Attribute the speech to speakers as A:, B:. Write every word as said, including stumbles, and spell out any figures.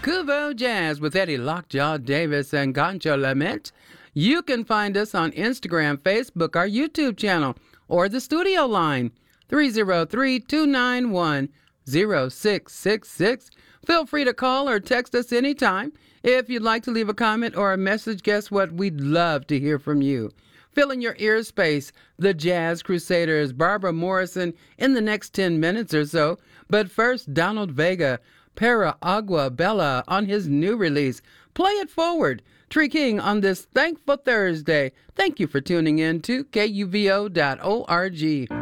A: Kuvo Jazz with Eddie Lockjaw Davis and Gancho Lament. You can find us on Instagram, Facebook, our YouTube channel, or the studio line, three oh three, two nine one, oh six six six. Feel free to call or text us anytime. If you'd like to leave a comment or a message, guess what? We'd love to hear from you. Fill in your ear space, the Jazz Crusaders, Barbara Morrison, in the next ten minutes or so. But first, Donald Vega, Para Agua Bella, on his new release. Play it forward. Tree King on this thankful Thursday. Thank you for tuning in to K U V O dot org.